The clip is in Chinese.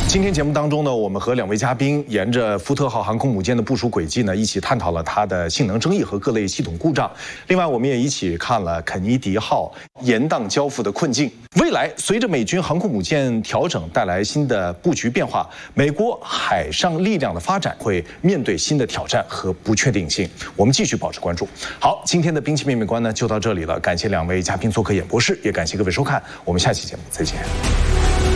今天节目当中呢，我们和2位嘉宾沿着福特号航空母舰的部署轨迹呢，一起探讨了它的性能争议和各类系统故障。另外，我们也一起看了肯尼迪号延宕交付的困境。未来随着美军航空母舰调整带来新的布局变化，美国海上力量的发展会面对新的挑战和不确定性。我们继续保持关注。好，今天的兵器面面观呢就到这里了，感谢2位嘉宾做客演播室，也感谢各位收看，我们下期节目再见。